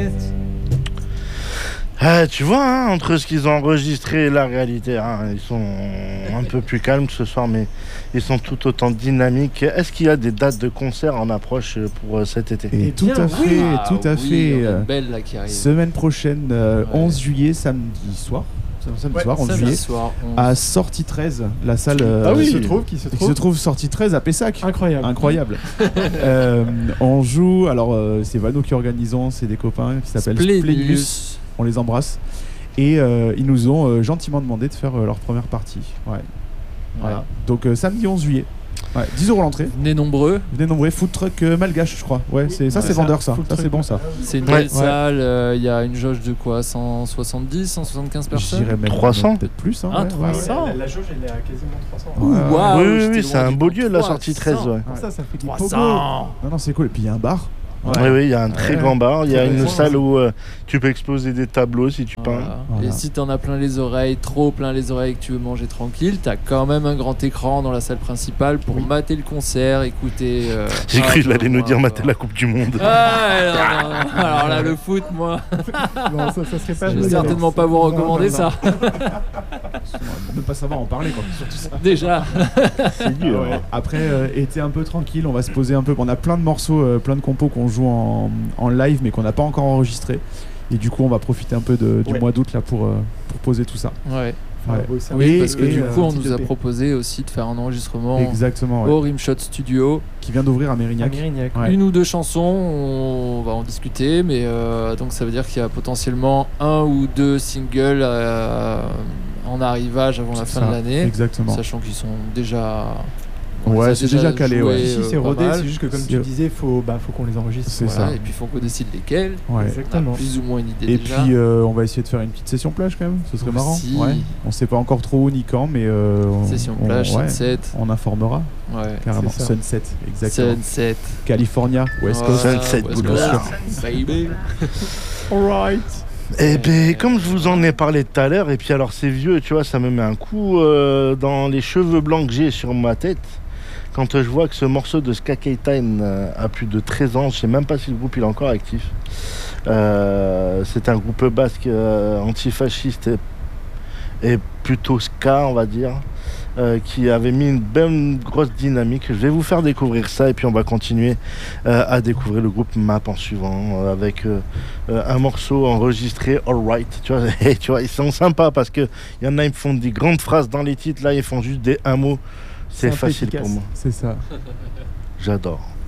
Tu vois, hein, entre ce qu'ils ont enregistré et la réalité, hein, ils sont un peu plus calmes ce soir, mais ils sont tout autant dynamiques. Est-ce qu'il y a des dates de concert en approche pour cet été ? Et tout à fait, tout à fait. Il y en a une belle là qui arrive. Semaine prochaine, 11 juillet, samedi soir. Samedi soir, 11 juillet, à Sortie 13, la salle qui se trouve Sortie 13 à Pessac. Incroyable. On joue, alors c'est Vano qui organisons, c'est des copains qui s'appellent Splenius. On les embrasse. Et ils nous ont gentiment demandé de faire leur première partie. Voilà. Donc samedi 11 juillet. 10 € l'entrée. Venez nombreux. Food truck malgache, je crois. C'est vendeur ça. Ça c'est bon ça. C'est une belle salle. Il y a une jauge de quoi, 170, 175 personnes. Je dirais même 300. Peut-être plus. 300. La jauge elle est à quasiment 300. Oui, c'est un beau lieu la sortie 13. Ça fait 300. Non, c'est cool. Et puis il y a un bar. Oui, il y a un très grand bar. Il y a une salle où tu peux exposer des tableaux si tu peins. Voilà. Et si t'en as plein les oreilles, trop plein les oreilles, que tu veux manger tranquille, t'as quand même un grand écran dans la salle principale pour mater le concert, écouter. J'ai cru qu'il allait nous dire mater la Coupe du Monde. Non. Alors là, le foot, moi. Non, ça serait pas. Je vais certainement pas vous recommander ça. On ne pas savoir en parler, quoi. Surtout ça. Déjà. C'est dur. Après, été un peu tranquille, on va se poser un peu. On a plein de morceaux, plein de compos qu'on joue en live, mais qu'on n'a pas encore enregistré. Et du coup, on va profiter un peu du mois d'août là pour poser tout ça. Oui, parce que du coup, on nous a proposé aussi de faire un enregistrement au Rimshot Studio qui vient d'ouvrir à Mérignac. Une ou deux chansons, on va en discuter, mais donc ça veut dire qu'il y a potentiellement un ou deux singles en arrivage avant la fin de l'année. Exactement. Sachant qu'ils sont déjà. C'est déjà calé. Si c'est rodé, c'est juste que comme tu disais, faut qu'on les enregistre. C'est ça. Et puis il faut qu'on décide lesquels. Exactement. On a plus ou moins une idée et déjà. Puis on va essayer de faire une petite session plage quand même. Ce serait marrant. On sait pas encore trop où ni quand, mais session plage, Sunset. On informera. Carrément. Sunset, exactement. Sunset. California, West Coast. Sunset, baby. Alright. Et ben, comme je vous en ai parlé tout à l'heure, et puis alors c'est vieux, tu vois, ça me met un coup dans les cheveux blancs que j'ai sur ma tête. Quand je vois que ce morceau de Ska K-Time a plus de 13 ans, je sais même pas si le groupe il est encore actif. C'est un groupe basque antifasciste et plutôt ska, on va dire, qui avait mis une belle grosse dynamique. Je vais vous faire découvrir ça et puis on va continuer à découvrir le groupe MAP en suivant avec un morceau enregistré Alright. Tu vois, ils sont sympas parce que y en a, ils font des grandes phrases dans les titres, là ils font juste un mot. C'est facile pour moi. C'est ça. J'adore.